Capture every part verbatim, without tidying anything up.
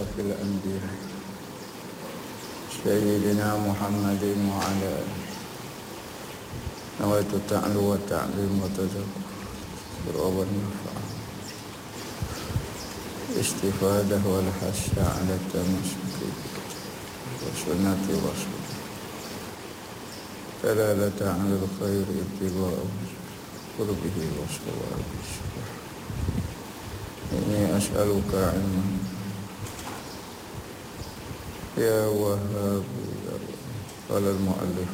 أشرف الأنبياء سيدنا محمد وعلى آله نويت التعلو والتعليم وتذكر والنفع استفادة والحث على التمسك وسنة رسول دلالة على الخير ابتغاء قربه وصوابه. إني أسألك علما يا وهاب يا رب. قال المؤلف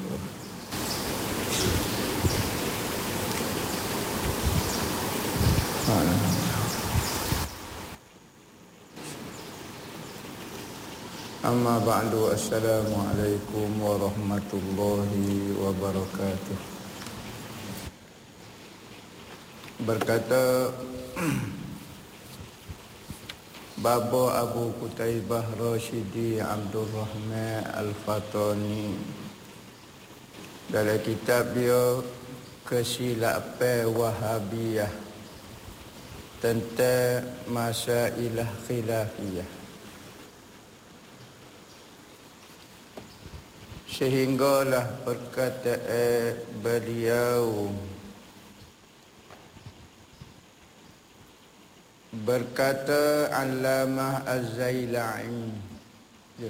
أما بعد. السلام عليكم ورحمة الله وبركاته. Berkata Baba Abu Qutaibah Rashidi Abdul Rahman Al-Fatani dalam kitab dia Kesilapan Wahabiyah tentang Masailah Khilafiyah, sehinggalah perkataan beliau berkata Allamah Az-Zailai ya.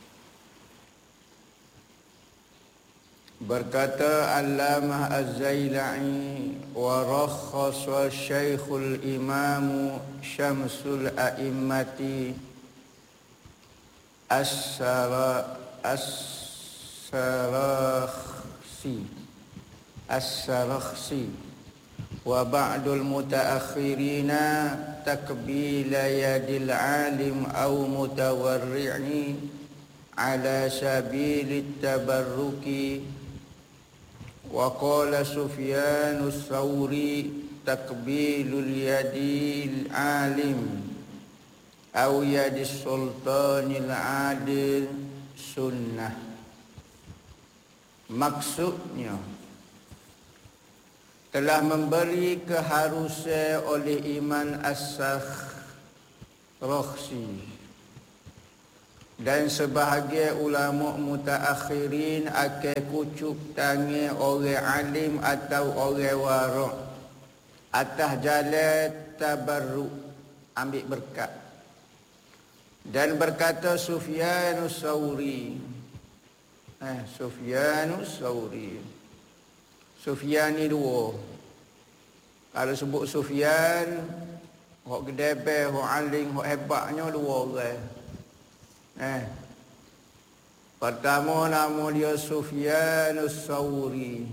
berkata Allamah Az-Zailai wa rakhasa Syekhul Imam Syamsul A'immati As-Sara As-Sarakhsi As-Sarakhsi wa ba'dul mutaakhirina takbila yadil alim aw mutawarri'i ala sabilit tabarruki wa qala Sufyan ats-Tsauri takbilul yadil alim aw yadis sultanil adil sunnah. Maksudnya telah memberi keharusan oleh Imam As-Sarakhsi dan sebahagian ulama mutaakhirin akan kucuk tangan orang alim atau orang wara' atas jalan tabarruk, ambil berkat. Dan berkata Sufyan ats-Tsauri eh Sufyan ats-Tsauri Sufyan ni dua. Kalau sebut Sufyan, hok gedebe, hok alim, hok hebatnya dua orang. Eh. Pertama nama dia Sufyan ats-Tsauri.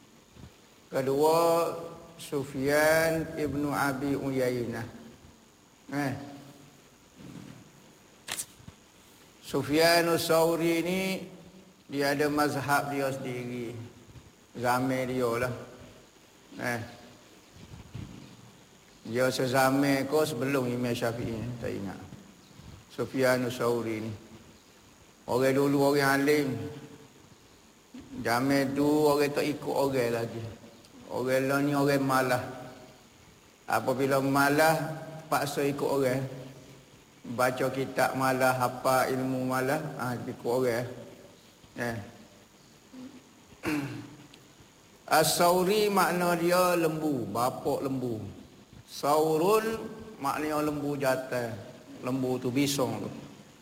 Kedua Sufyan ibnu Abi Uyainah. Eh. Sufyan ats-Tsauri ni dia ada mazhab dia sendiri. Zaman dia lah. Eh. Dia sezamai ko sebelum Imam Syafi'i, tak ingat. Sufyan ats-Tsauri ni. Orang dulu orang alim. Zaman tu orang tak ikut orang lagi. Orang lah ni orang malah. Apabila malah, paksa ikut orang. Baca kitab malah, hafal ilmu malah, ah ikut orang. Eh. As-Tsauri makna dia lembu, bapak lembu. Saurun maknanya lembu jantan. Lembu tu bisong tu.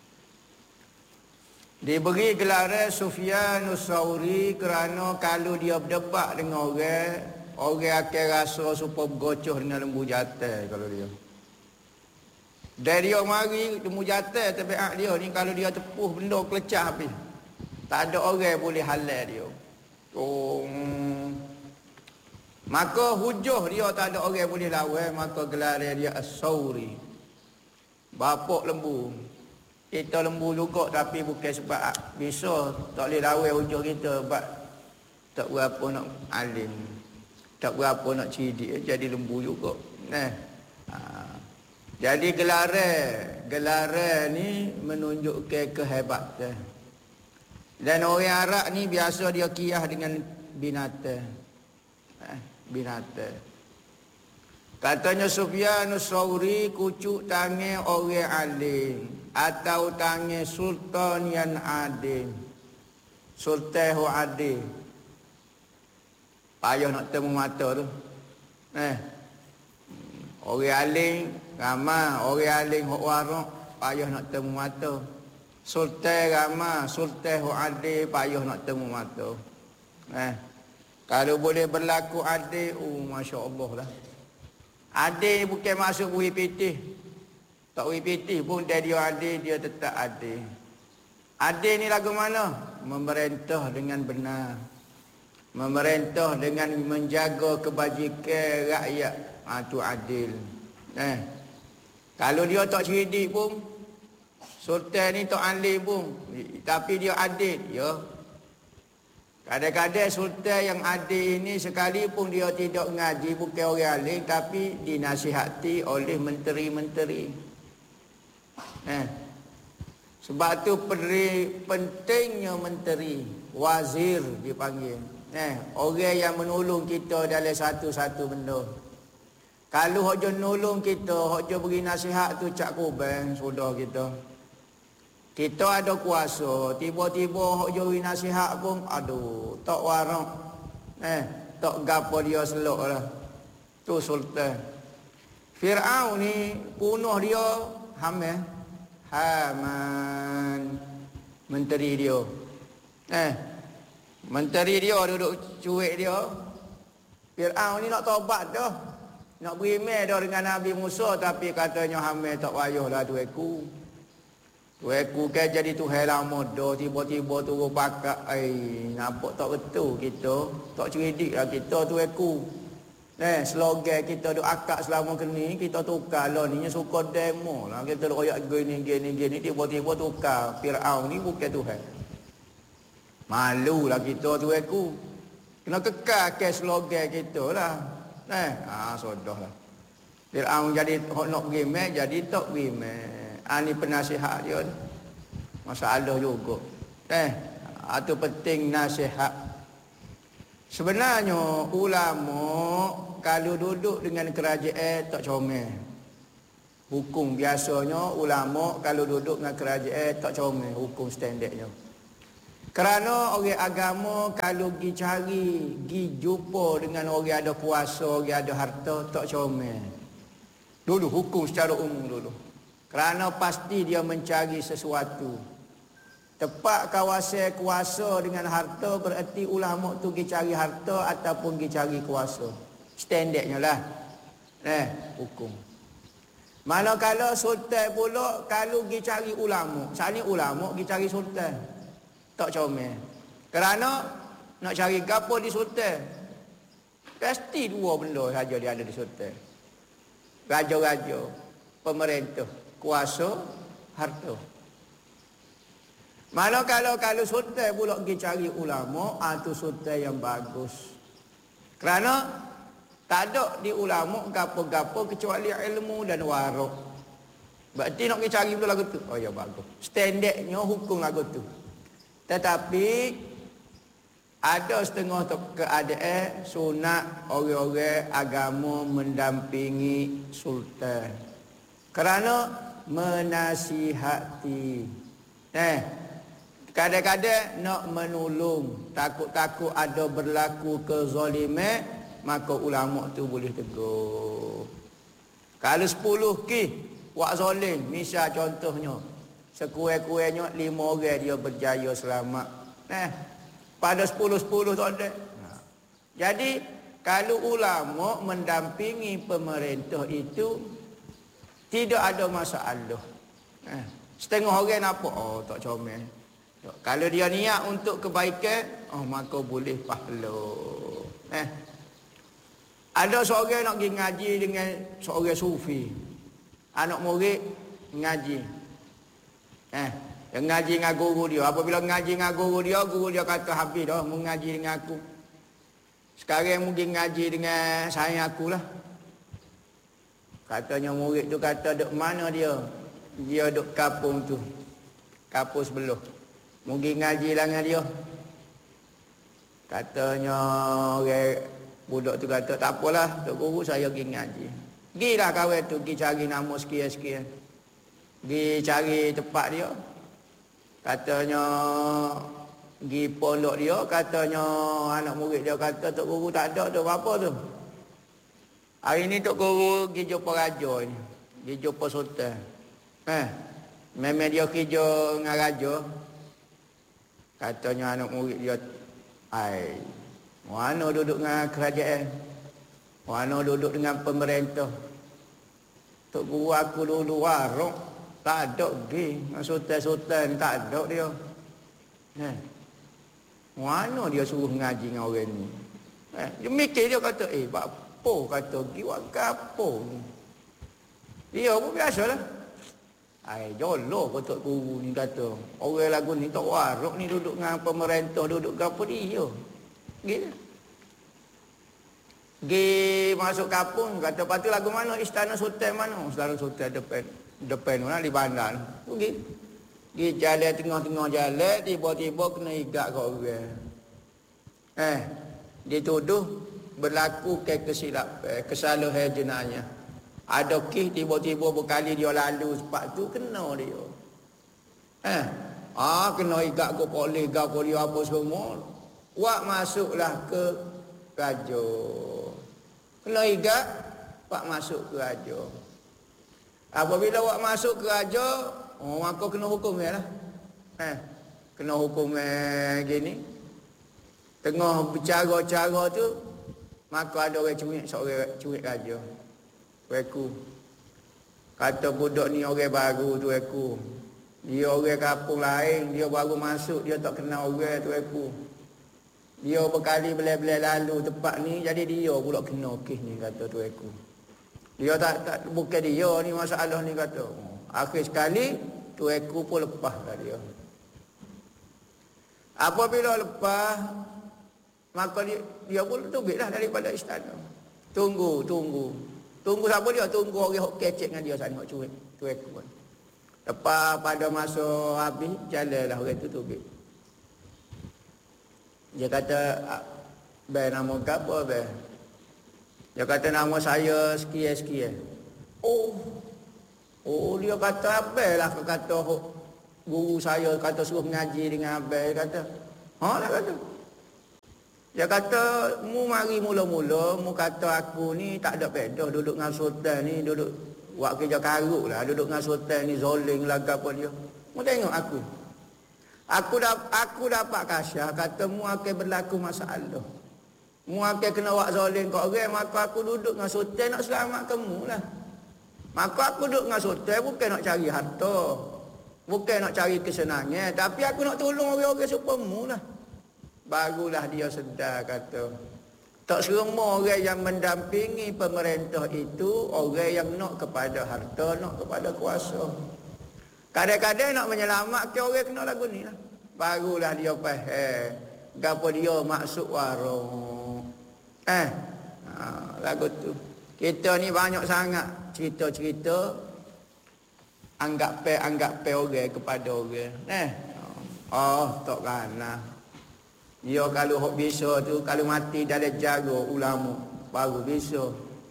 Diberi gelaran Sufyan ats-Tsauri kerana kalau dia berdebat dengan orang, orang akan rasa supaya bergocoh dengan lembu jantan kalau dia. Dan dia mari lembu jantan tabiat dia ni, kalau dia tepuh benda kelecah habis. Tak ada orang boleh halal dia. Oh, maka hujah dia tak ada orang boleh lawan, maka gelar dia As-Tsauri, bapak lembu. Kita lembu juga tapi bukan sebab bisa tak boleh lawan hujah kita, sebab tak berapa nak alim, tak berapa nak cidik, jadi lembu juga. Nah, ha. Jadi gelaran gelaran ni menunjukkan kehebatan. Dan orang Arab ni biasa dia kiyah dengan binatang. Eh, binatang. Katanya Sufyan Tsauri, kucuk tangan orang alim atau tangan sultan yang adil. Sultan yang adil. Payah nak temu mata tu. Eh. Orang alim ramai, orang alim hok warak payah nak temu mata. Sultan ramai, sultan yang adil payah nak temu mata. Eh. Kalau boleh berlaku adil, oh masya-Allah lah. Adil bukan masuk W P T. Tak W P T pun dia dia adil, dia tetap adil. Adil ni lagu mana? Memerintah dengan benar. Memerintah dengan menjaga kebajikan rakyat. Ha, tu adil. Eh. Kalau dia tak cerdik pun, sultan ni tak adil pun, tapi dia adil, ya. Kadang-kadang sultan yang adil ini sekalipun dia tidak ngaji, bukan orang alim, tapi dinasihati oleh menteri-menteri. Eh. Sebab tu peri, pentingnya menteri, wazir dipanggil. Eh, orang yang menolong kita dalam satu-satu benda. Kalau hok jo nolong kita, hok jo beri nasihat tu cak kubang sudah kita. Kita ada kuasa, tiba-tiba hok jo beri nasihat pun, aduh, tak warak. Eh, tak gapo dia selok lah. Tu sultan. Firaun ni bunuh dia Haman. Haman. Menteri dia. Eh, menteri dia duduk cuek dia. Firaun ni nak taubat dah. Nak berimeh dah dengan Nabi Musa, tapi katanya Haman tak payahlah tuanku. Tuanku kan jadi Tuhan lama dah, tiba-tiba turun pakak. Ai, nampak tak betul kita. Tak cerdik lah kita tuanku. Eh, slogan kita duk akak selama kini, kita tukar lah ni suka demo lah. Kita duk royak gini, gini, gini, tiba-tiba tukar. Firaun ni bukan Tuhan. Malulah kita tuanku. Kena kekal ke slogan kita lah. Eh, ah sudah lah. Firaun jadi hok nak pergi mek, jadi tak pergi mek. Ah ni penasihat dia. Masalah juga. Eh, itu penting nasihat. Sebenarnya ulama kalau duduk dengan kerajaan tak comel. Hukum biasanya ulama kalau duduk dengan kerajaan tak comel, hukum standardnya. Kerana orang agama kalau pergi cari, pergi jumpa dengan orang ada kuasa, orang ada harta, tak comel. Dulu hukum secara umum dulu. Kerana pasti dia mencari sesuatu. Tepat kawasan kuasa dengan harta, berarti ulama tu pergi cari harta ataupun pergi cari kuasa. Standardnya lah. Eh, hukum. Manakala sultan pula kalau pergi cari ulama. Saat ni ulama pergi cari sultan. Tak comel. Kerana nak cari gapo di sultan. Pasti dua benda saja dia ada di sultan. Raja-raja, pemerintah, kuasa, harta. Mana kalau kalau sultan pula pergi cari ulama, itu sultan yang bagus. Kerana tak ada di ulama gapo-gapo kecuali ilmu dan warak. Berarti nak pergi cari pula lagu tu. Oh ya bagus. Standardnya hukum lagu tu. Tetapi ada setengah keadaan sunat orang-orang agama mendampingi sultan. Kerana menasihati. Eh, kadang-kadang nak menolong, takut-takut ada berlaku kezaliman, maka ulama tu boleh tegur. Kalau sepuluh ki buat zalim, misal contohnya, sekurang-kurangnya lima orang dia berjaya selamat. Eh, pada sepuluh-sepuluh tak ada. Jadi, kalau ulama mendampingi pemerintah itu, tidak ada masalah. Eh, setengah orang nampak, oh tak comel. Kalau dia niat untuk kebaikan, oh maka boleh pahala. Eh, ada seorang nak pergi ngaji dengan seorang sufi. Anak murid ngaji. Eh, yang ngaji dengan guru dia. Apabila ngaji dengan guru dia, guru dia kata habis dah mengaji dengan aku. Sekarang mungkin ngaji dengan saya aku lah. Katanya murid tu kata duk mana dia? Dia duk kapung tu. Kapung sebelah. Mungkin ngaji lah dengan dia. Katanya orang budak tu kata tak apalah, tok guru saya pergi ngaji. Gilah kawan tu pergi cari nama sekian-sekian. Pergi cari tempat dia. Katanya pergi pondok dia, katanya anak murid dia kata Tok Guru tak ada tu, apa tu? Hari ni Tok Guru pergi jumpa raja ni. Pergi jumpa sultan. Eh, memang dia kerja dengan raja. Katanya anak murid dia, ai, mana duduk dengan kerajaan? Mana duduk dengan pemerintah? Tok Guru aku dulu warok, tak ada pergi. Dengan sultan-sultan tak ada dia. Eh, mana dia suruh ngaji dengan orang ni? Eh, dia mikir, dia kata, eh, apa kata pergi buat apa ni? Dia pun biasalah. Ai, jolo ko Tok Guru ni kata. Orang lagu ni tak warok ni duduk dengan pemerintah, duduk ke apa dia. Gitu. Gi masuk kampung, kata patu lagu mana? Istana Sultan mana? Istana Sultan depan. Depan mana di bandar. Pergi. Di jalan tengah-tengah jalan, tiba-tiba kena igak kat orang. Eh, dituduh berlaku ke kesilapan, kesalahan jenayah. Ada kes tiba-tiba berkali dia lalu sebab tu kena dia. Eh, ah kena igak ke polis, igak ke dia apa semua. Wak masuklah ke raja. Kena igak, wak masuk ke raja. Apabila wak masuk ke raja, oh maka kena hukum ya lah. Eh, kena hukum eh, gini. Tengah bercara-cara tu, maka ada orang curik, seorang curik raja. Aku kata budak ni orang baru tu aku. Dia orang kampung lain, dia baru masuk, dia tak kenal orang tu aku. Dia berkali belai-belai lalu tempat ni, jadi dia pula kena kes ni kata tu aku. Dia tak, tak bukan dia ni masalah ni kata. Akhir sekali tu aku pun lepas lah dia. Apabila lepas, maka dia, dia pun tubiklah daripada istana. Tunggu, tunggu. Tunggu siapa dia? Tunggu orang hok kecek dengan dia sana, hok cuik. Tu aku pun. Lepas pada masa habis, jalanlah orang tu tubik. Dia kata, "Bai, nama kau apa, bai?" Dia kata, "Nama saya sekian-sekian." Oh. Oh, dia kata, "Abai lah." Kau kata, guru saya kata suruh mengaji dengan abai. Dia kata, "Ha lah," kata. Dia kata, "Mu mari mula-mula, mu kata aku ni tak ada pedah duduk dengan sultan ni, duduk buat kerja karuk lah, duduk dengan sultan ni zoling lah apa dia. Mu tengok aku. Aku dapat aku dapat kasyah kata mu akan berlaku masalah. Mu akan kena buat zoling kat orang, maka aku duduk dengan sultan nak selamat kamu lah. Maka aku duduk dengan sultan bukan nak cari harta, bukan nak cari kesenangan, tapi aku nak tolong orang-orang supaya mu lah." Barulah dia sedar kata, tak semua orang yang mendampingi pemerintah itu orang yang nak kepada harta, nak kepada kuasa. Kadang-kadang nak menyelamatkan orang kena lagu ni lah. Barulah dia faham gapo dia maksud warung. Eh, ha, lagu tu. Kita ni banyak sangat cerita-cerita anggap pe anggap pe orang kepada orang. Eh, oh tak kena. Dia kalau hok bisa tu, kalau mati dalam jaga ulama baru bisa.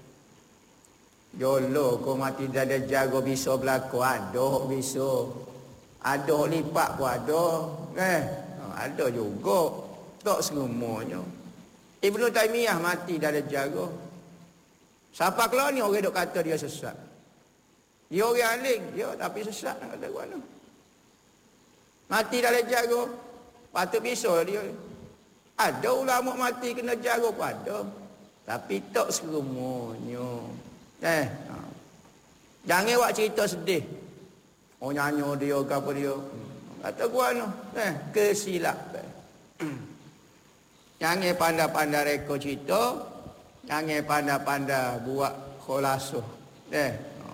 Jolo kau mati dalam jaga bisa berlaku, ada hok bisa. Ada hok lipat pun ada. Eh, ada juga. Tak semuanya. Ibnu Taimiyah mati dalam jaga. Siapa keluar ni orang dok kata dia sesat. Dia orang alim, dia tapi sesat nak kata mana. Mati dalam jaga. Patut bisa dia. Ada ulama mati kena jaga pun ada. Tapi tak semuanya. Eh, ha. Jangan buat cerita sedih. Oh nyanyo dia ke apa dia. Kata gua no. Eh, kesilapan. Jangan pandai-pandai reka cerita. Jangan pandai-pandai buat khulasuh. Eh. Ha.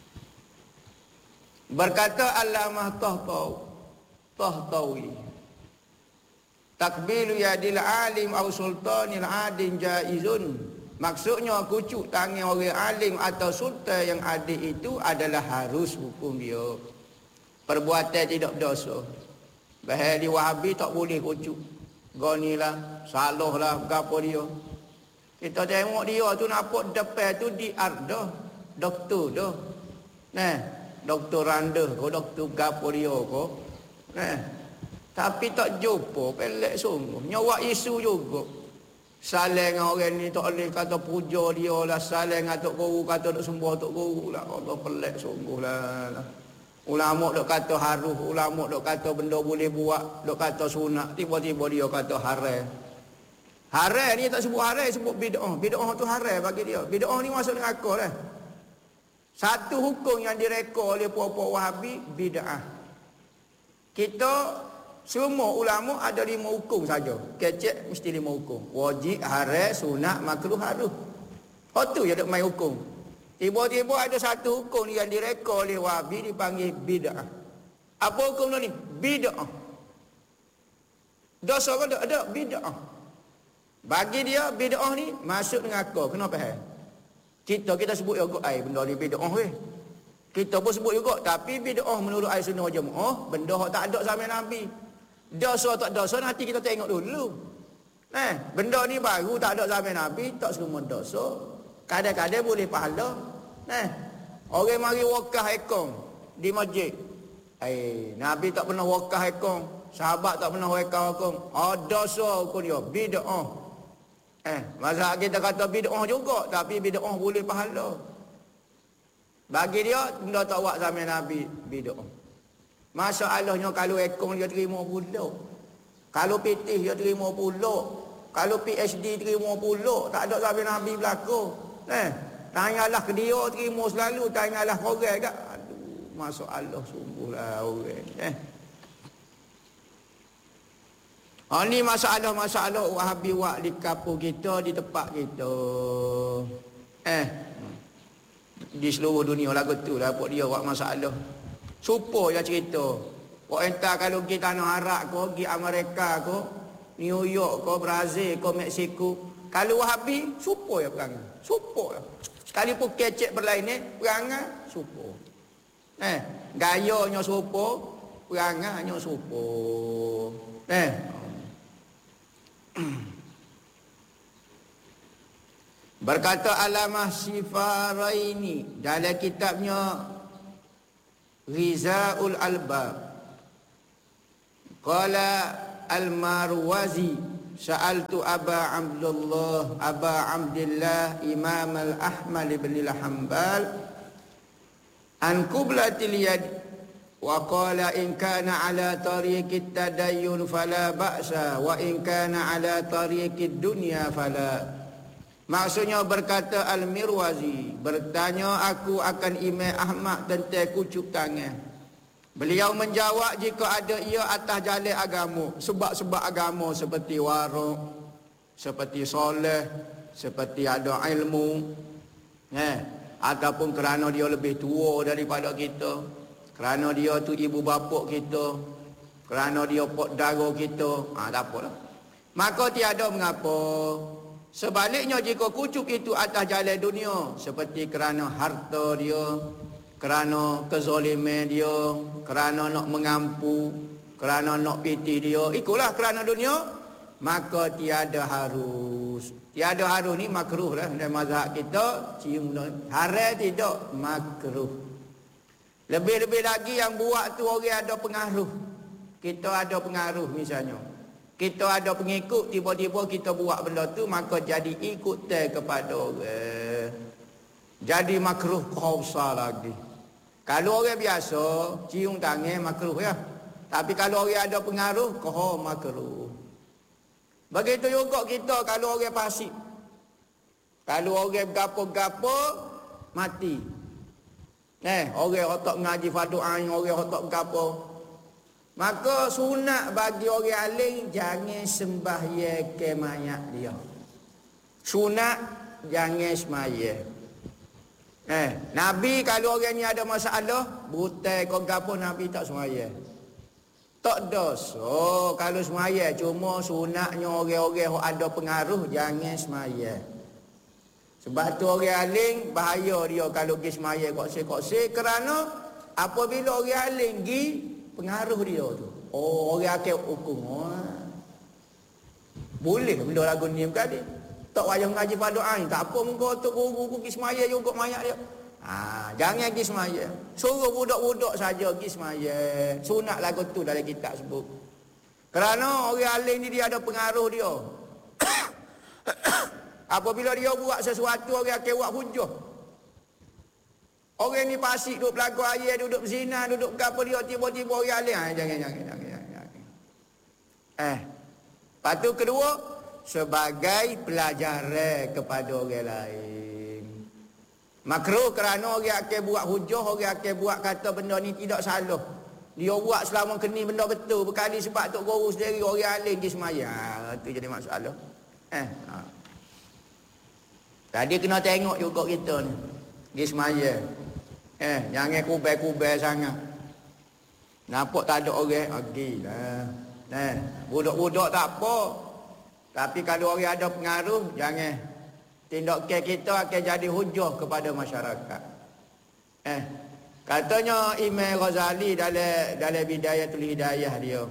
Berkata Allamah Tahtawi. Tahtawi. Takbilu yadil alim au sultanil adin jaizun. Maksudnya kucuk tangan orang alim atau sultan yang adil itu adalah harus hukum dia. Perbuatan tidak berdosa. Bahaya di Wahabi tak boleh kucuk. Gonilah, salahlah, apa dia. Kita tengok dia tu nampak depan tu di ardah. doktor tu. Nah, doktor randah ko, doktor gapo dia ko. Nah. Tapi tak jumpa, pelak sungguh. Nyawa isu juga. Saling orang ni tak boleh kata puja dia lah, saling atuk guru kata duk sembah atuk guru lah. Allah pelak sungguh lah. Ulama duk kata haruh, ulama duk kata benda boleh buat, duk kata sunat, tiba-tiba dia kata haram. Haram ni tak sebut haram, sebut bid'ah. Bid'ah tu haram bagi dia. Bid'ah ni masuk neraka dah. Satu hukum yang direka oleh puak-puak Wahabi, bid'ah. Kita semua ulama ada lima hukum saja. Kecek mesti lima hukum. Wajib, haram, sunat, makruh, haruh. Oh tu je duk main hukum. Tiba-tiba ada satu hukum yang direka oleh Wahabi dipanggil bid'ah. Apa hukum ni? Bid'ah. Dosa ke tak? Ada bid'ah. Bagi dia bid'ah ni masuk neraka. Kenapa faham? Kita kita sebut juga ai benda ni bid'ah weh. Kita pun sebut juga, tapi bid'ah menurut ahli sunnah wal jamaah benda hak tak ada zaman Nabi. Dosa tak dosa nanti kita tengok dulu. Eh, benda ni baru tak ada zaman Nabi, tak semua dosa. Kadang-kadang boleh pahala. Eh, orang mari wakaf ekong di masjid. Eh, Nabi tak pernah wakaf ekong, sahabat tak pernah wakaf ekong. Oh, dosa hukum dia bid'ah. Eh, mazhab kita kata bid'ah juga, tapi bid'ah boleh pahala. Bagi dia, benda tak buat zaman Nabi, bid'ah. Masalahnya kalau ekong dia terima pula. Kalau pitih dia terima pula. Kalau P H D terima pula. Tak ada zaman Nabi berlaku. Eh, tanyalah ke dia terima selalu, tanyalah orang kat. Aduh, masalah sungguhlah orang. Eh. Ha, ni masalah-masalah Wahabi wak di kampung kita, di tempat kita. Eh. Di seluruh dunia lagu tu lah buat dia buat masalah. Supo ya cerita. Wak entah kalau pergi tanah Arab ko, pergi Amerika ko, New York ko, Brazil ko, Mexico. Kalau Wahabi, supo ya perangai. Supo ya. Sekalipun kecek berlainan, perangai, supo. Eh, gayanya supo, perangainya supo. Eh. Berkata Alamah Sifaraini dalam kitabnya Rizaul Albab, qala Al-Marwazi sa'altu Aba Abdullah Aba Abdillah Imam Al-Ahmad ibn Al-Hanbal an qublatil yad wa qala in kana ala tariqit tadayyun fala ba'sa wa in kana ala tariqid dunya fala. Maksudnya berkata Al-Mirwazi, bertanya aku akan Imam Ahmad tentang kucuk tangan. Beliau menjawab jika ada ia atas jalan agama, sebab-sebab agama seperti warok, seperti soleh, seperti ada ilmu, eh, ataupun kerana dia lebih tua daripada kita, kerana dia tu ibu bapa kita, kerana dia pot dara kita, ah, tak apalah. Maka tiada mengapa. Sebaliknya jika kucuk itu atas jalan dunia, seperti kerana harta dia, kerana kezaliman dia, kerana nak mengampu, kerana nak pitih dia, ikulah kerana dunia, maka tiada harus. Tiada harus ni makruh lah. Dalam mazhab kita, cium haram tidak, makruh. Lebih-lebih lagi yang buat tu orang ada pengaruh. Kita ada pengaruh misalnya. Kita ada pengikut, tiba-tiba kita buat benda tu, maka jadi ikutan kepada orang. Jadi makruh khawsah lagi. Kalau orang biasa, cium tangan makruh ya. Tapi kalau orang ada pengaruh, koh makruh. Begitu juga kita kalau orang fasik. Kalau orang gapo-gapo, mati. Eh, orang otak ngaji fadu'ain, orang otak gapo. Maka sunat bagi orang alim jangan sembahyang ke mayat dia. Sunat jangan sembahyang. Eh, Nabi kalau orang ni ada masalah, butai kau gapo Nabi tak sembahyang. Tak dosa kalau sembahyang, cuma sunatnya orang-orang yang ada pengaruh jangan sembahyang. Sebab tu orang alim bahaya dia kalau pergi sembahyang kok-kok kerana apabila orang alim pergi pengaruh dia tu. Oh, orang akan hukum. Oh. Boleh benda lagu ni berkali. Tak wayah ngaji pada ain. Tak apa muka tu guru-guru pergi semaya juga mayat dia. Ha, jangan pergi semaya. Suruh budak-budak saja pergi semaya. Sunat lagu tu dalam kitab sebut. Kerana orang alim ni dia ada pengaruh dia. Apabila dia buat sesuatu, orang akan buat hujah. Orang ni pasik duduk pelakon air, duduk berzina, duduk berapa dia, tiba-tiba orang alim. Ha, jangan, jangan, jangan, jangan. Eh, lepas tu kedua, sebagai pelajaran kepada orang lain. Makruh kerana orang akan buat hujah, orang akan buat kata benda ni tidak salah. Dia buat selama keni benda betul, berkali sebab tok guru sendiri orang alim pergi semaya. Ha, tu jadi masalah. Eh, ha. Tadi kena tengok juga kita ni. Pergi semaya. Eh, jangan kubai-kubai sangat. Nampak tak ada orang, pergi lah. Eh, budak-budak tak apa. Tapi kalau orang ada pengaruh, jangan. Tindakan kita akan jadi hujah kepada masyarakat. Eh, katanya Imam Ghazali dalam dalam Bidayatul Hidayah dia.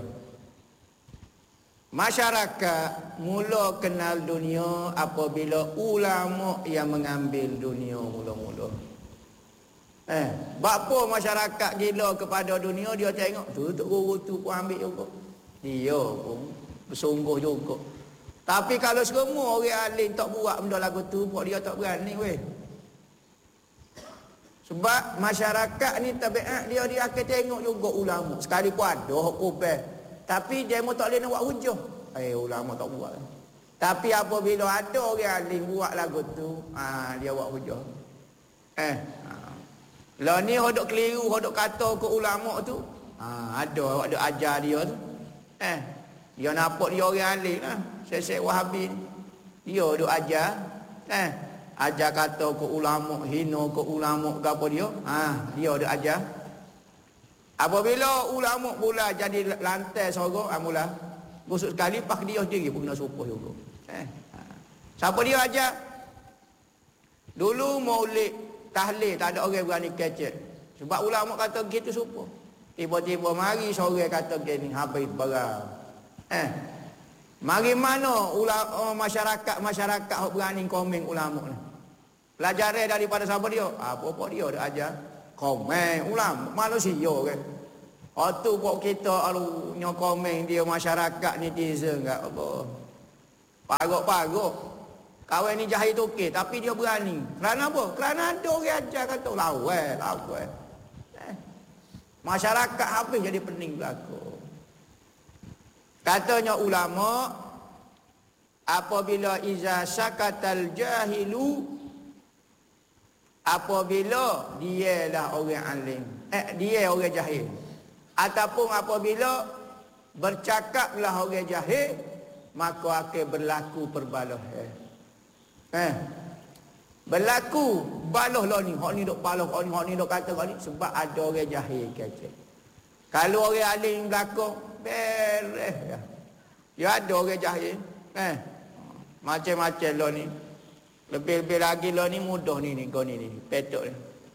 Masyarakat mula kenal dunia apabila ulama yang mengambil dunia mula-mula. Eh, bapa masyarakat gila kepada dunia, dia tengok tu tok guru tu pun ambil juga. Dia pun bersungguh juga. Tapi kalau semua orang alim tak buat benda lagu tu, buat dia tak berani weh. Sebab masyarakat ni tabiat dia dia akan tengok juga ulama. Sekali pun ada hak kubah. Tapi dia mau tak boleh nak buat hujah. Eh ulama tak buat. Tapi apabila ada orang alim buat lagu tu, ah dia buat hujah. Eh. Lah ni hodok keliru, hodok kata ke ulama tu. Ah ada ada ajar dia tu. Eh, dia nampak dia orang alim lah. Syekh Wahabi dia duk ajar, eh ajar kata ke ulama, hina ke ulama ke apa dia, ha dia duk ajar. Apabila ulama pula jadi lantai sorok, amula busuk sekali pak dia sendiri pun kena supuh juga. Eh ha. Siapa dia ajar? Dulu maulid tahlil tak ada orang berani kecek. Sebab ulama kata gitu supuh. Tiba-tiba mari sore kata gini habis barang. Eh mari mana ulama masyarakat-masyarakat hok berani komen ulama ni. Pelajaran daripada siapa dia? Apa-apa dia dah ajar. Komen ulama manusia kan. Waktu buat kita alu nyo komen dia masyarakat netizen enggak apa. Pagok-pagok. Kawan ni jahil okey tapi dia berani. Kerana apa? Kerana ada orang ajar kata lawan, lawan. Eh. Masyarakat habis jadi pening belaka. Katanya ulama, apabila iza sakatal jahilu, apabila dia lah orang alim, eh dia orang jahil, ataupun apabila bercakaplah orang jahil, maka akan berlaku perbalah. Eh, eh. Berlaku balah lah ni, hak ni dok balah, hak ni hak ni dok kata hak ni sebab ada orang jahil kecek. Kalau orang alim belakang beres ya. Ya ada orang jahil. Eh. Macam-macam lah ni. Lebih-lebih lagi lah ni mudah ni ni kau ni ni. Petok ni.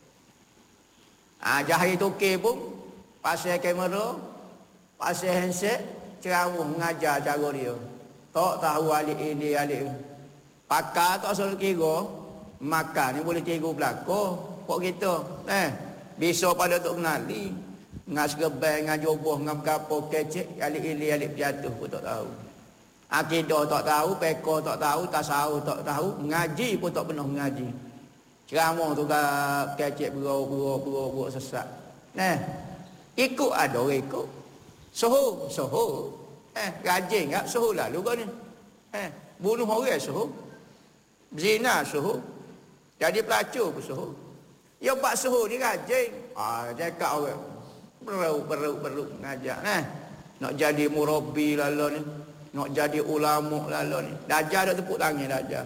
Ah jahil tu okey pun pasal kamera, pasal handset, ceramah mengajar cara dia. Tak tahu alik ini alik. Pakar tak selalu kira, makan ni boleh kira belakang. Pok kita. Eh, bisa pada tok kenali. Ngas gebai, ngas joboh, ngas gapo kecek, alik ili, alik jatuh pun tak tahu. Akidah tak tahu, peko tak tahu, tasawuf tak tahu, ngaji pun tak pernah mengaji. Ceramah tu kan kecek berau, berau, berau, berau sesat. Nah, ikut ada orang ikut. Soho, soho. Eh, rajin tak? Soho lalu kau ni. Eh, bunuh orang soho. Zina soho. Jadi pelacur pun soho. Ya buat soho ni rajin. Ah, cakap orang. Perlu, perlu, perlu ngajak nah. Nak jadi murabi lalu ni, nak jadi ulama lalu ni. Dajjal dak tepuk tangan dajjal.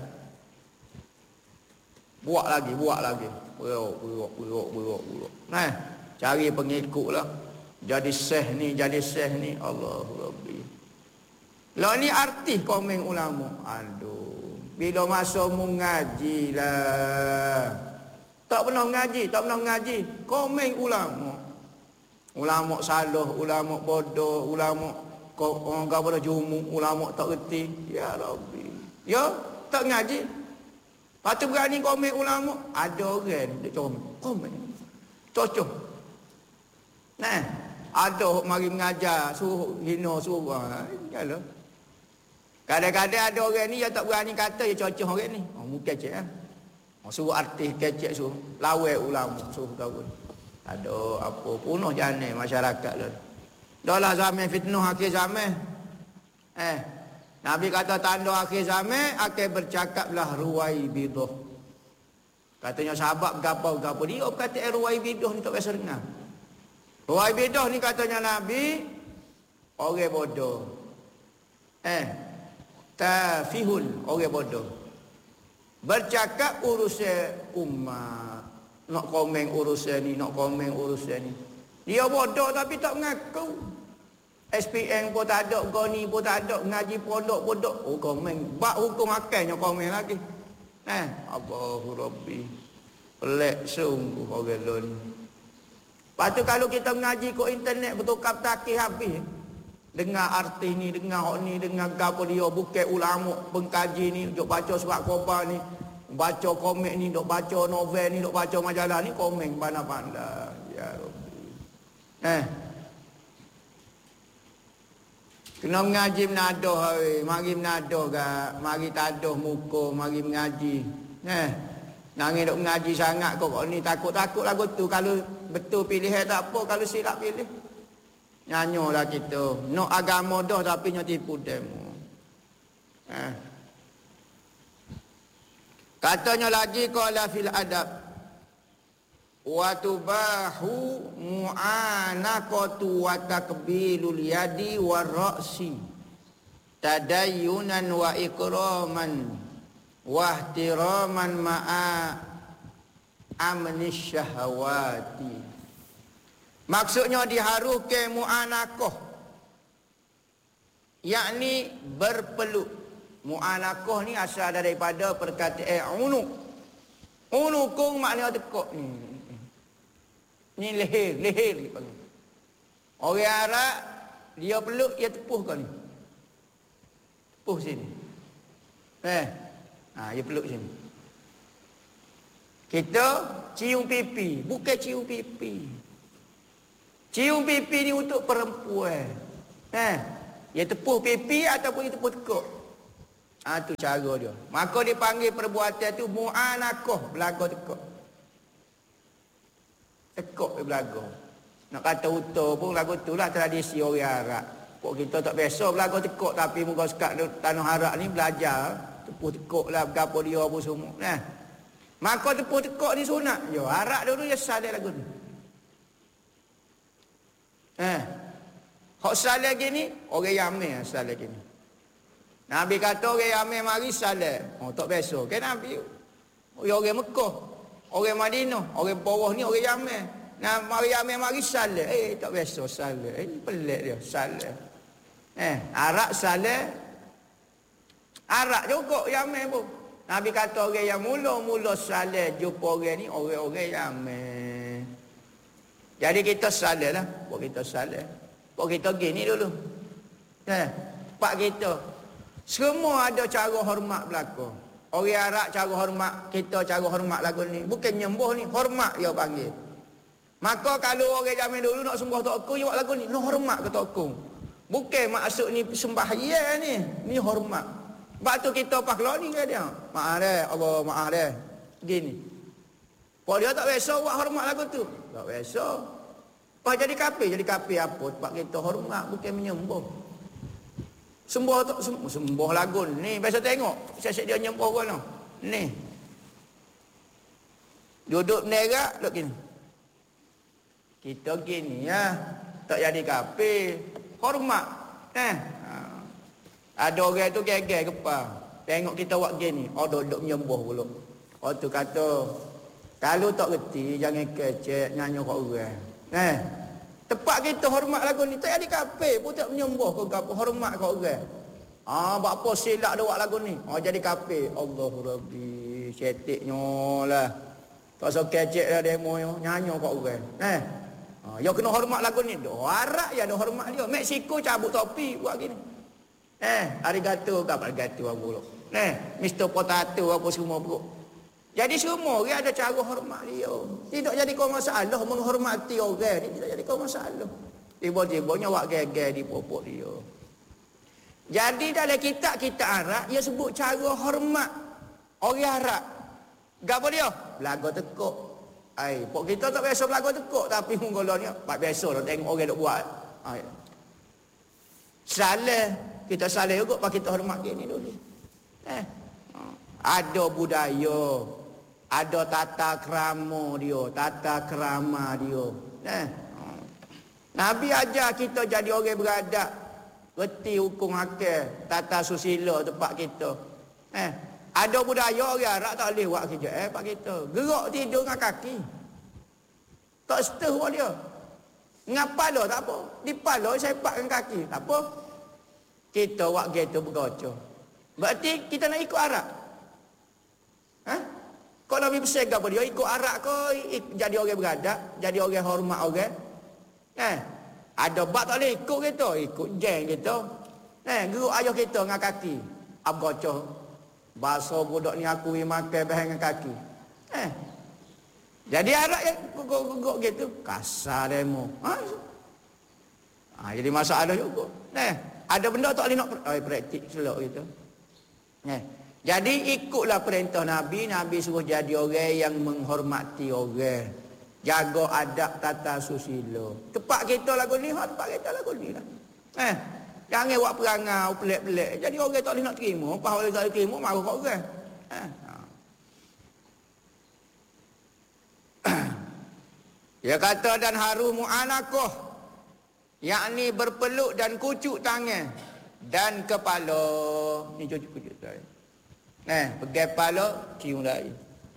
Buat lagi, buat lagi. Berok, berok, berok, berok, berok. Nah, cari pengikut lah. Jadi syekh ni, jadi syekh ni. Allahu Rabbi. Lah ni artis komen ulama. Aduh. Bila masa mu ngaji lah. Tak pernah ngaji, tak pernah ngaji. Komen ulama. Ulama salah, ulama bodoh, ulama kau orang kata jumu, ulama tak reti. Ya Rabbi. Ya, tak ngaji. Lepas tu berani komen ulama. Ada orang dia komen. Komen. Cocok. Nah, ada mari mengajar, suruh hina, suruh. Yalah. Kadang-kadang ada orang ni yang tak berani kata, dia cocok orang ni. Oh, mungkin kecek kan. Oh, suruh artis kecek, suruh lawai ulama, suruh tahu. Ada apa punuh jane masyarakat lah. Dah lah zaman fitnah akhir zaman. Eh, Nabi kata tanda akhir zaman akan bercakaplah ruwai bidah. Katanya sahabat bergapa-gapa dia berkata eh, ruwai bidah ni tak biasa dengar. Ruwai bidah ni katanya Nabi orang bodoh. Eh, tafihun orang bodoh. Bercakap urusan umat, nak komen urusan ni, nak komen urusan ni. Dia bodoh tapi tak mengaku. S P N pun tak ada, goni pun tak ada, ngaji pondok pun tak. Oh komen, bak hukum akalnya komen lagi. Eh, Allahu Rabbi. Pelik sungguh orang lon. Lepas tu kalau kita mengaji kat internet bertukar takih habis. Dengar artis ni, dengar hok ni, dengar gapo dia, bukan ulama pengkaji ni, duk baca surat khabar ni, baca komik ni, duk baca novel ni, duk baca majalah ni, komen pandai-pandai. Ya Rabbi. Eh. Kena mengaji menadah hari, mari menadah gak, mari tadah muka, mari mengaji. Eh. Nangis duk mengaji sangat kok, kok ni takut-takut lagu tu kalau betul pilih tak apa, kalau silap pilih. Nyanyolah kita. Nak agama dah tapi nyo tipu demo. Eh. Katanya lagi qala fil adab. Wa tubahu mu'anaqatu wa takbilul yadi wa ra'si. Tadayyunan wa ikraman wa ihtiraman ma'a amnis syahawati. Maksudnya diharukan mu'anaqah, yakni berpeluk. Mu'anaqah ni asal daripada perkataan unuk. Unukung maknanya tekuk ni. Ni leher, leher dipanggil. Orang Arab dia peluk, dia tepuh kau ni. Tepuh sini. Eh. Ha, dia peluk sini. Kita cium pipi, bukan cium pipi. Cium pipi ni untuk perempuan. Eh, dia tepuh pipi ataupun dia tepuh tekuk. Ah, tu cara dia. Maka dipanggil perbuatan tu mu'anaqah, belaga tekuk. Tekuk belaga. Nak kata utuh pun lagu tu lah tradisi orang Arab. Pok kita tak biasa belaga tekuk, tapi muka sekat tanah Arab ni belajar tepuh tekuk lah gapo dia apa semua. Nah. Maka tepuh tekuk ni sunat. Yo, Arab dulu dia sadar lagu ni. Eh, hak salah gini, orang Yaman salah gini. Nabi kata orang Yaman mari salah. Oh, tak biasa. Kan Nabi. Orang Mekah, orang Madinah, orang bawah ni orang Yaman. Nah, mari Yaman mari salah. Eh, tak biasa salah. Eh, pelik dia, salah. Eh, Arab salah. Arab juga Yaman pun. Nabi kata orang yang mula-mula salah jumpa orang ni, orang-orang Yaman. Jadi kita salah lah. Buat kita salah. Buat kita gini dulu. Eh, pak kita. Semua ada cara hormat berlaku. Orang Arab cara hormat, kita cara hormat lagu ni. Bukan nyembuh ni, hormat dia panggil. Maka kalau orang zaman dulu nak sembah Tok Aku, dia buat lagu ni. Nak hormat ke Tok Aku. Bukan maksud ni sembahyang ni. Ni hormat. Sebab tu kita pakai ni ke dia. Maaf deh, Allah maaf deh. Gini. Kalau dia tak biasa buat hormat lagu tu. Tak biasa. Pas jadi kafir, jadi kafir apa? Sebab kita hormat, bukan menyembah. Sembah tak sembah, sembah lagu ni. Biasa tengok, siap-siap dia nyembah kan. Ni. Duduk nerak, duduk gini. Kita gini ya. Tak jadi kafir. Hormat. Eh. Ada orang tu geger kepala. Tengok kita buat gini. Oh, duduk menyembah pula. Oh, tu kata, kalau tak reti, jangan kecek nyanyi kat orang. Eh, tepat kita hormat lagu ni. Tak ada kafir pun tak menyembah ke apa, hormat kat orang. Ah, buat apa silap dia buat lagu ni? Oh, jadi kafir. Allahu Rabbi, cetiknya lah. Tak so kecek lah demo yo, nyanyi kat orang. Eh. Ah, yo kena hormat lagu ni. Doh, Arab ya ada hormat dia. Mexico cabut topi buat gini. Eh, arigato, apa arigato apa pula. Eh, Mister Potato apa semua pula. Jadi semua orang ada cara hormat dia. Tidak jadi kau masalah menghormati orang ni, tidak jadi kau masalah. Tiba-tibanya awak geger di popok dia. Jadi dalam kitab-kitab Arab dia sebut cara hormat orang Arab. Gapo dia? Belaga tekuk. Ai, pok kita tak biasa belaga tekuk tapi menggolonnya tak biasa dah tengok orang dok buat. Ai. Salah, kita salah juga pak kita hormat gini dulu. Eh. Ada budaya, ada tata krama dia, tata krama dia. Eh. Nabi ajar kita jadi orang beradab, reti hukum hakam, tata susila tempat kita. Eh. Ada budaya orang Arab tak boleh buat kerja eh pak kita. Gerak tidur dengan kaki. Tak setuh buat dia. Dengan pala tak apa. Di pala sepak dengan kaki. Tak apa. Kita buat gitu bergocok. Berarti kita nak ikut Arab. Ha? Kau Nabi pesan apa dia? Ikut Arab kau jadi orang beradab, jadi orang hormat orang. Eh, ada bab tak boleh ikut kita, ikut jeng kita. Eh, gerak ayah kita dengan kaki. Abgocok. Bahasa budak ni aku makan bahan dengan kaki. Eh. Jadi Arab yang guguk-guguk gitu kasar demo. Ha? Ha, jadi masalah juga. Eh, ada benda tak boleh nak oh, praktik selok gitu. Eh. Jadi ikutlah perintah Nabi, Nabi suruh jadi orang yang menghormati orang. Jaga adab tata susila. Tempat kita lagu ni, tempat kita lagu ni lah. Eh. Jangan buat perangai pelik-pelik. Jadi orang tak boleh nak terima. Apa orang tak boleh terima, marah kat orang. Eh. Dia kata dan haru mu'anakoh, yakni berpeluk dan kucuk tangan dan kepala. Ni kucuk-kucuk tangan. Eh, pegang kepala, cium lagi.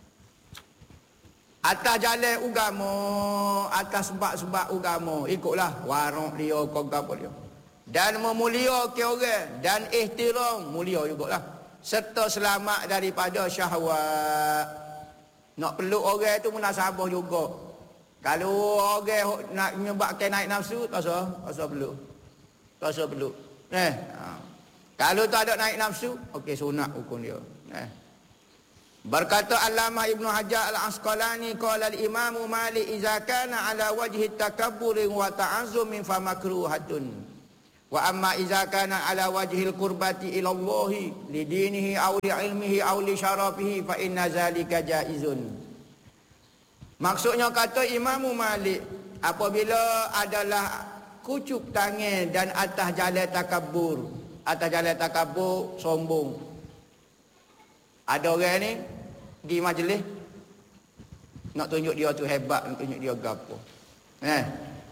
Atas jalan agama, atas sebab-sebab agama, ikutlah warok dia, kau gapo dia. Dan memuliakan orang dan ihtiram, mulia jugalah. Serta selamat daripada syahwat. Nak peluk orang tu munasabah juga. Kalau orang nak menyebabkan naik nafsu, tak usah, tak usah peluk. Tak usah peluk. Eh, ha. Kalau tak ada naik nafsu, okey sunat hukum dia. Eh. Berkata Allamah Ibnu Hajar Al-Asqalani qala al-Imam Malik idza kana ala wajhi takabbur wa ta'azzum fa makruhatun. Wa amma idza kana ala wajhil qurbati ila Allah li dinihi aw li ilmihi aw li syarafihi fa inna zalika jaizun. Maksudnya kata Imam Malik, apabila adalah kucuk tangan dan atas jalan takabbur, atas jalan takabbur sombong. Ada orang ni di majlis nak tunjuk dia tu hebat, nak tunjuk dia gapo. Eh.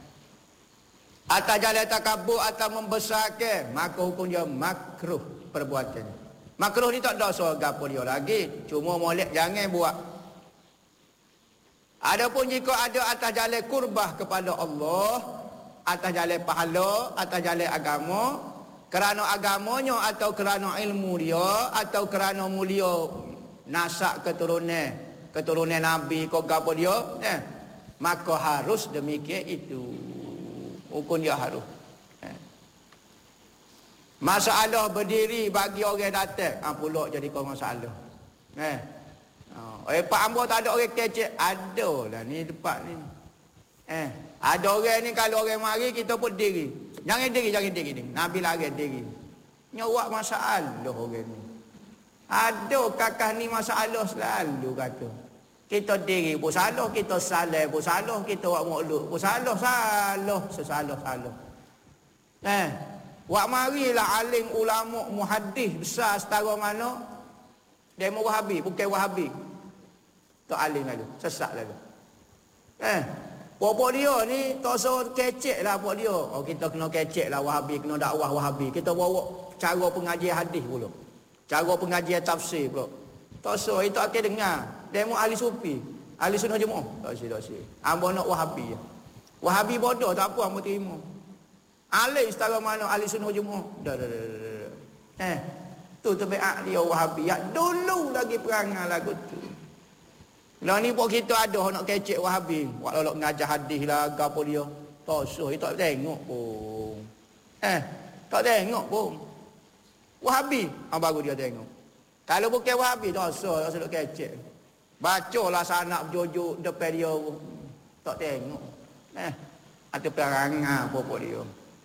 Atas jalan takabur atau membesarkan, maka hukum dia makruh perbuatan. Makruh ni tak dosa gapo dia lagi, cuma molek jangan buat. Adapun jika ada atas jalan kurbah kepada Allah, atas jalan pahala, atas jalan agama, kerana agamanya atau kerana ilmu dia atau kerana mulia nasab keturunan, keturunan Nabi kau gapo dia, eh, maka harus demikian itu. Hukum dia harus. Eh. Masalah berdiri bagi orang datang, ah pulak jadi kau masalah. Eh. Oh, eh pak ambo tak ada orang kecek, ada lah ni depan ni. Eh, ada orang ni kalau orang mari kita pun diri. Jangan diri, jangan diri ni. Nabi lagi diri. Nyawak masalah orang ni. Ada kakak ni masalah selalu kata. Kita diri pun salah, kita salah pun salah, kita buat makhluk pun salah, salah, sesalah-salah. Eh, wak marilah alim ulama muhaddis besar setara mana, demo Wahabi, bukan Wahabi. Tak alim lalu, sesat lalu. Eh, pokok dia ni tak usah kecek lah pokok dia. Oh, kita kena kecek lah Wahabi, kena dakwah Wahabi. Kita bawa cara pengajian hadis pula. Cara pengajian tafsir pula. Tak usah, itu akan dengar. Demo ahli sufi, ahli sunnah jemaah. Tak usah, tak usah. Ambo nak Wahabi. Wahabi bodoh tak apa ambo terima. Alim setara mana ahli sunnah jemaah. Dah, dah, dah, dah. Eh, tu tabiat dia Wahabi. Ya dulu lagi perangai lagu tu. Lah ni pun kita ada nak kecek Wahabi. Wak lolok ngajar hadis lah gapo dia. Tak usah, tak tengok pun. Eh, tak tengok pun. Wahabi, ah baru dia tengok. Kalau bukan Wahabi tak usah, tak usah nak kecek. Bacalah sanak berjujuk depan dia. Tak tengok. Eh, atau perangai apa-apa dia.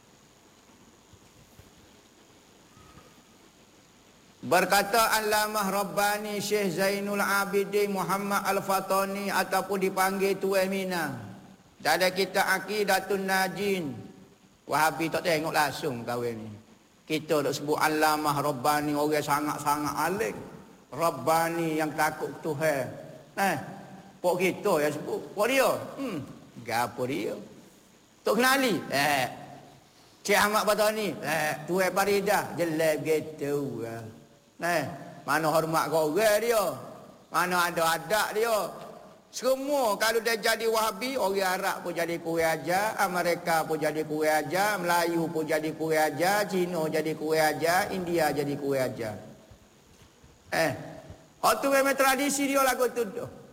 Berkata Allamah Rabbani Syekh Zainul Abidin Muhammad Al-Fatani ataupun dipanggil Tuan Mina. Dalam kitab Aqidatun Najin. Wahabi tak tengok langsung kahwin ni. Kita dok sebut Allamah Rabbani, orang sangat-sangat alim. Rabbani yang takut Tuhan. Eh, pok kita yang sebut. Pok dia. Hmm, gapo dia? Tok kenali. Eh. Cik Ahmad Fatani, eh, Tuan Farida, jelek gitu. Eh, mana hormat kau orang dia? Mana ada adat dia? Semua kalau dia jadi Wahabi, orang Arab pun jadi kuih aja, Amerika pun jadi kuih aja, Melayu pun jadi kuih aja, Cina jadi kuih aja, India jadi kuih aja. Eh, waktu memang tradisi dia lagu tu.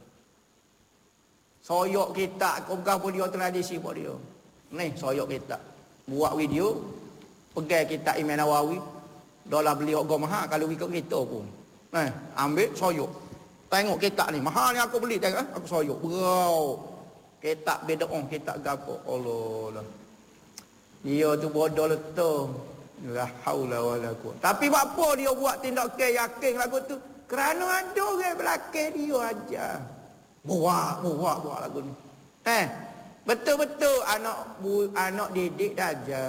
Soyok kita, kau pun dia tradisi pun dia. Ni soyok kita. Buat video, pergi kitab Imam Nawawi, dolar beli harga mahal kalau ikut kita pun. Eh, ambil soyok. Tengok kitab ni, mahal ni aku beli, tengok aku soyok. Berau. Kitab bid'ah, kitab gapo. Allah lah. Dia tu bodoh letup. La haula wala quwwata. Tapi apa dia buat tindakan yakin lagu tu? Kerana ada orang belakang dia aja. Buat, buat, buat lagu ni. Eh, betul-betul anak bu, anak didik saja.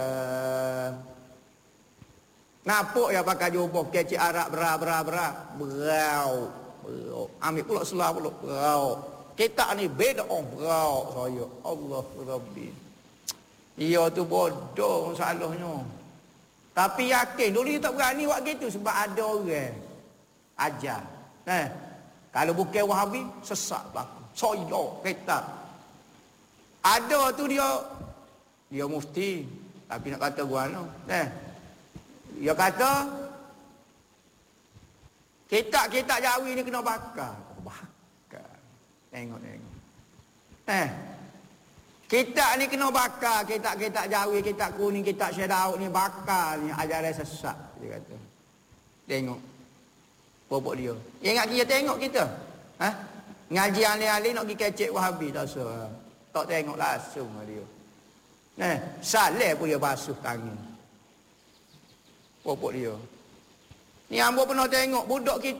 Nampak ya pakai jubah kecik Arab berat berat berat. Berau. Berau. Ambil pula selah pula. Berau. Kita ni beda orang berau saya. Allah Rabbi. Dia tu bodoh salahnya. Tapi yakin dulu dia tak berani buat gitu sebab ada orang ajar. Eh, kalau bukan Wahabi sesat berlaku. Soyok kita. Ada tu dia dia mufti tapi nak kata gua no. Eh. Dia kata kitab-kitab Jawi ni kena bakar. Oh, bakar. Tengok tengok. Eh. Kitab ni kena bakar, kitab-kitab Jawi, kitab kuning, kitab Syekh Daud ni bakar ni ajaran sesat dia kata. Tengok. Popok dia. Ingat kita tengok kita. Ha? Ngaji ahli-ahli nak pergi kecek Wahabi tak usah. Tak tengok langsung dia. Nah, saleh pun dia basuh tangan. Popok dia. Ni hamba pernah tengok budak kita